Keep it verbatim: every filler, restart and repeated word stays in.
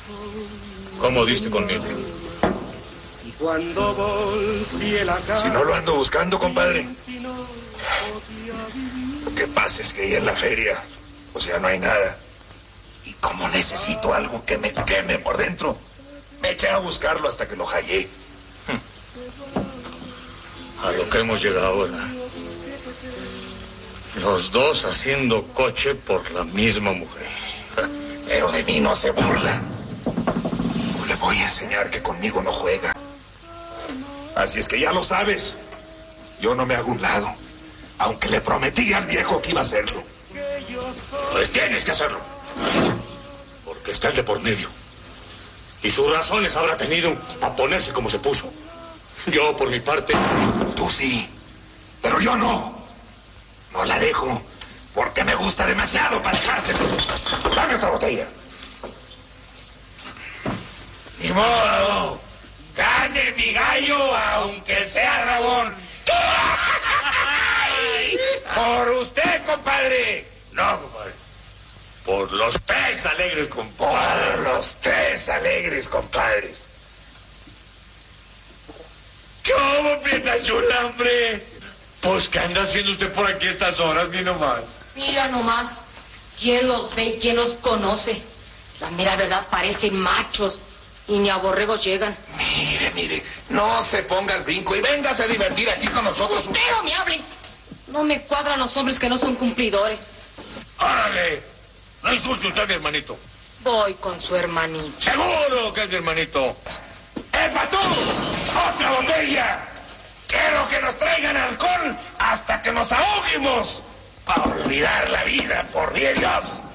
¿Cómo diste conmigo? Si no lo ando buscando, compadre. Lo que pasa es que ahí en la feria, o sea, no hay nada. Y como necesito algo que me queme por dentro, me eché a buscarlo hasta que lo hallé. A lo que hemos llegado ahora. Los dos haciendo coche por la misma mujer. Pero de mí no se burla. Le voy a enseñar que conmigo no juega. Así es que ya lo sabes. Yo no me hago un lado. Aunque le prometí al viejo que iba a hacerlo. Pues tienes que hacerlo. Porque está el de por medio. Y sus razones habrá tenido para ponerse como se puso. Yo, por mi parte... Tú sí, pero yo no. No la dejo, porque me gusta demasiado para dejárselo. Dame otra botella. Ni modo. Gane mi gallo, aunque sea rabón. Por usted, compadre. No, compadre. Por los tres alegres compadres. Por los tres alegres compadres. ¿Qué hubo, prieta chula, hombre? Pues, ¿qué anda haciendo usted por aquí a estas horas, ni nomás? Mira nomás, ¿quién los ve y quién los conoce? La mera verdad, parecen machos y ni a borregos llegan. Mire, mire, no se ponga al brinco y véngase a divertir aquí con nosotros. Usted no me hable. No me cuadran los hombres que no son cumplidores. ¡Órale! No insulte usted a mi hermanito. Voy con su hermanito. ¡Seguro que es mi hermanito! ¡Epa tú! ¡Otra botella! Quiero que nos traigan alcohol hasta que nos ahoguemos. Para olvidar la vida, por Dios.